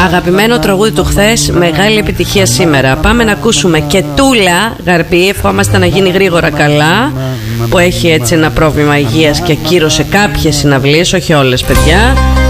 Αγαπημένο τραγούδι του χθες, μεγάλη επιτυχία σήμερα. Πάμε να ακούσουμε και Τούλα Γαρπή. Ευχόμαστε να γίνει γρήγορα καλά, που έχει έτσι ένα πρόβλημα υγείας και ακύρωσε κάποιες συναυλίες, όχι όλες παιδιά.